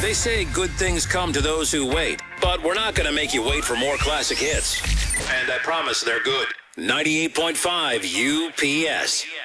They say good things come to those who wait, but we're not going to make you wait for more classic hits. And I promise they're good. 98.5 UPS.